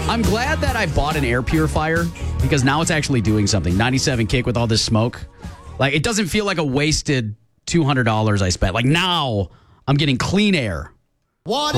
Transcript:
I'm glad that I bought an air purifier because now it's actually doing something. 97 Kick with all this smoke. Like, it doesn't feel like a wasted $200 I spent. Like, now I'm getting clean air. What